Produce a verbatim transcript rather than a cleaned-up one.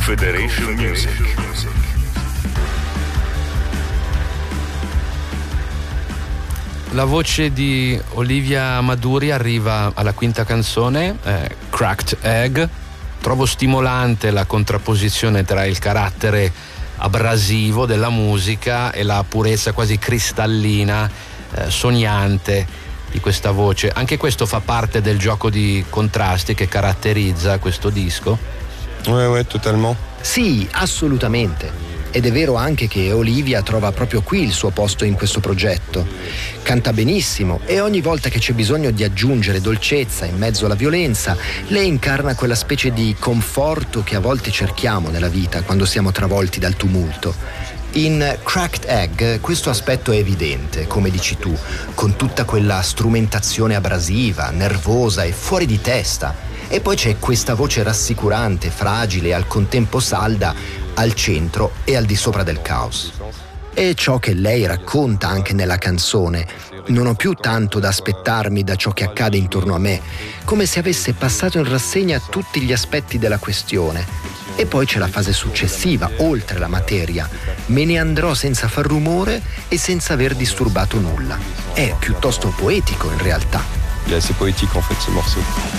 Confederation Music. La voce di Olivia Maduri arriva alla quinta canzone, eh, Cracked Egg. Trovo stimolante la contrapposizione tra il carattere abrasivo della musica e la purezza quasi cristallina, eh, sognante di questa voce. Anche questo fa parte del gioco di contrasti che caratterizza questo disco. Ouais, ouais, totalement. Sì, assolutamente. Ed è vero anche che Olivia trova proprio qui il suo posto in questo progetto. Canta benissimo e ogni volta che c'è bisogno di aggiungere dolcezza in mezzo alla violenza, lei incarna quella specie di conforto che a volte cerchiamo nella vita quando siamo travolti dal tumulto. In Cracked Egg questo aspetto è evidente, come dici tu, con tutta quella strumentazione abrasiva, nervosa e fuori di testa. E poi c'è questa voce rassicurante, fragile e al contempo salda, al centro e al di sopra del caos. È ciò che lei racconta anche nella canzone. Non ho più tanto da aspettarmi da ciò che accade intorno a me, come se avesse passato in rassegna tutti gli aspetti della questione. E poi c'è la fase successiva, oltre la materia. Me ne andrò senza far rumore e senza aver disturbato nulla. È piuttosto poetico in realtà. Il est assez poétique en fait ce morceau.